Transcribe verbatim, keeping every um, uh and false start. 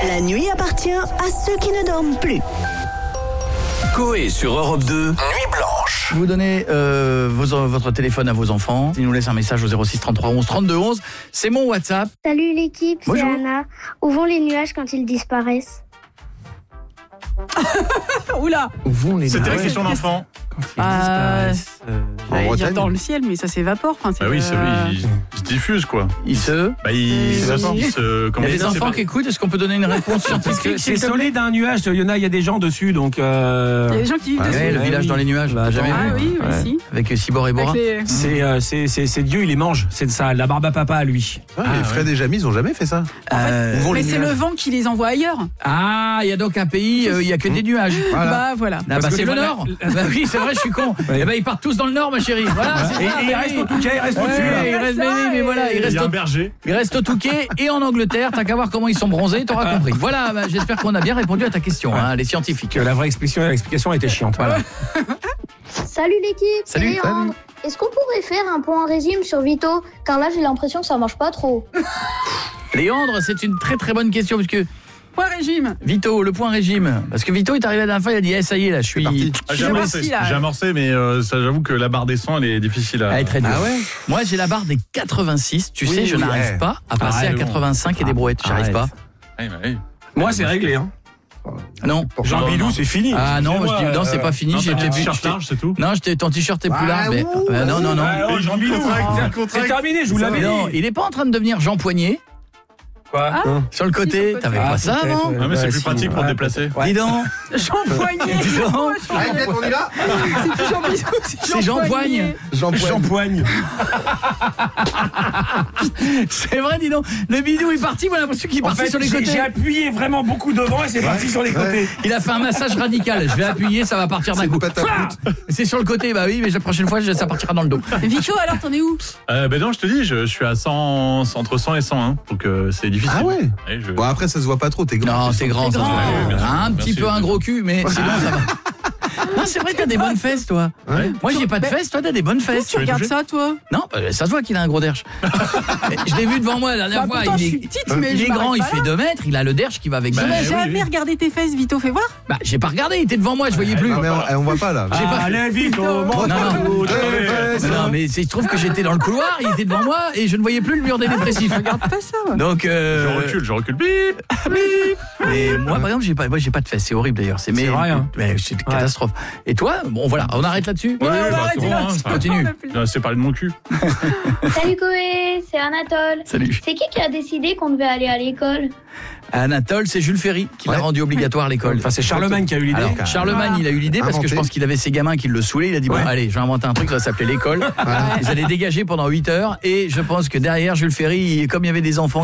La nuit appartient à ceux qui ne dorment plus. Coé sur Europe deux, Nuit Blanche. Vous donnez euh, vos, votre téléphone à vos enfants. Ils nous laissent un message au zéro six trente-trois onze trente-deux onze. C'est mon WhatsApp. Salut l'équipe, c'est Bonjour. Anna. Où vont les nuages quand ils disparaissent? Oula. Où vont les C'était la nuages question d'enfant. quand ils Euh, disparaissent, euh, en J'allais dire Bretagne dans le ciel, mais ça s'évapore. Enfin, c'est Bah oui, c'est euh, oui, il, il se diffuse quoi. Ils se... Bah il, Il se- se- il se Il comment y a dire, des c'est enfants pas- qui écoutent. Est-ce qu'on peut donner une réponse Parce que scientifique c'est s'il te plaît? solide un nuage, il y en a, il y a des gens dessus, donc. Euh... Il y a des gens qui vivent Ouais, dessus. Ouais, le Ouais, village oui. dans les nuages. Bah, Jamais Ah vu. oui, oui, Ouais. si. Avec Cibor et Bora. Avec les- C'est, euh, c'est, c'est, c'est Dieu, il les mange. C'est ça, la barbe à papa à lui. Ah, Ah, les Fred et Jamy, ils ont jamais fait ça. Euh, Où vont Mais les c'est le nuages vent qui les envoie ailleurs. Ah, il y a donc un pays, euh, il y a que des nuages. Voilà. Bah voilà. Ah, Parce bah, que c'est les- le Nord. Bah oui, c'est vrai, je suis con. Ouais. Eh ben ils partent tous dans le Nord, ma chérie. Voilà. c'est Et, ça, et il bah reste oui. au Touquet, il reste Ouais, au-dessus. là. il reste, mais, oui, mais voilà, il Il reste, y a au, un berger. il reste au Touquet et en Angleterre. T'as qu'à voir comment ils sont bronzés, t'auras compris. Voilà, bah, j'espère qu'on a bien répondu à ta question, hein, les scientifiques. Que la vraie explication, l'explication était chiante. Voilà. Salut l'équipe, c'est Salut. Léandre. Est-ce qu'on pourrait faire un point régime sur Vito? Car là j'ai l'impression que ça marche pas trop. Léandre, c'est une très très bonne question parce que Point régime. Vito, le point régime, parce que Vito est arrivé la dernière fois, il a dit eh, ça y est là, je suis. parti. Ah, j'ai Je amorcé, remercie, là. j'ai amorcé, mais euh, ça j'avoue que la barre des cent elle est difficile à. Elle est très dure. Ah ouais. Moi j'ai la barre des quatre-vingt-six. Tu Oui, sais, je oui, n'arrive ouais. pas à passer Ah, à non. quatre-vingt-cinq et des brouettes. J'arrive Arrête. pas. Ouais, bah, oui. Moi, c'est réglé. Hein. Non. Jean Non, Bidou, non. c'est fini. Ah non, moi, je dis non, c'est euh, pas fini. Non, J'ai t'as j'ai un vu. t-shirt je t'ai- large, c'est tout. Non, j'étais ton t-shirt est plus Ah, large. Mais ouh, euh, non, non, non. Ah, oh, Jean Bidou, c'est terminé, je vous l'avais dit. Non, il est pas en train de devenir Jean Poignet. Quoi Sur le côté, sur le côté. t'avais Ah, pas ça peut-être, avant ouais. Ah, mais c'est Ouais, plus si, pratique pour ouais, te déplacer. Dis donc. Jean Poignet. Dis donc. Allez, Pet, on y va. C'est plus Jean Bidou, C'est Jean Poigne. Jean Jean Poigne. C'est vrai, dis donc. Le bidou est parti, moi j'ai l'impression qu'il est En parti fait, sur les j'ai, côtés. j'ai appuyé vraiment beaucoup devant et c'est parti sur les côtés. Il a fait un massage radical. Je vais appuyer, ça va partir d'un C'est coup. une pâte à Fouah C'est sur le côté, bah oui, mais la prochaine fois, ça partira dans le dos. Vito, alors t'en es où? Euh, ben non, je te dis, je, je suis à cent, entre cent et cent un, donc euh, c'est difficile. Ah ouais. Ouais, je- Bon, après, ça se voit pas trop, t'es grand. Non, t'es grand, ça se grand. voit. Ouais, bien sûr. Un petit Merci. peu un gros cul, mais sinon ça va. Non, c'est vrai que t'as des bonnes fesses, toi. Ouais. Moi, j'ai pas de fesses, toi, t'as des bonnes fesses. Tu regardes ça, toi? Non, euh, ça se voit qu'il a un gros derche. Mais je l'ai vu devant moi la dernière Bah, fois. pourtant, Il je est, suis petite, mais il je est grand, m'arrête il pas fait là. deux mètres, il a le derche qui va avec Bah, deux J'ai mètres. oui, jamais oui. regardé tes fesses, Vito, fais voir. Bah, j'ai pas regardé, il était devant moi, je voyais plus. Non, mais on, on voit pas là. J'ai pas- Allez, vite, Non, non. Mais non, mais c'est- il se trouve que j'étais dans le couloir, il était devant moi et je ne voyais plus le mur des dépressifs. Regarde pas ça, ouais. Donc, Je euh, recule, je recule. Bip, bip. mais moi, par exemple, j'ai pas, moi, j'ai pas de fesses, c'est horrible d'ailleurs. C'est, mais, C'est vrai, hein. mais c'est une catastrophe. Et toi, bon, voilà, on arrête là-dessus. Ouais, on bah, arrête, c'est bon, là, hein, tu ça- Continue. Là, c'est parler de mon cul. Salut Koé, c'est Anatole. Salut. C'est qui qui a décidé qu'on devait aller à l'école? Anatole, c'est Jules Ferry qui l'a Ouais. rendu obligatoire l'école. Enfin, c'est Charlemagne qui a eu l'idée. Alors, Charlemagne, il a eu l'idée parce que Inventé. je pense qu'il avait ses gamins qui le saoulaient. Il a dit, bon, Ouais. allez, je vais inventer un truc, ça va s'appeler l'école. Vous allez dégager pendant huit heures. Et je pense que derrière, Jules Ferry, comme il y avait des enfants